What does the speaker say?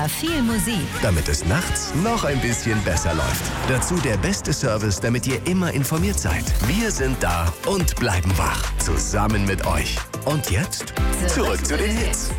Extra viel Musik. Damit es nachts noch ein bisschen besser läuft. Dazu der beste Service, damit ihr immer informiert seid. Wir sind da und bleiben wach. Zusammen mit euch. Und jetzt zurück zu den Hits.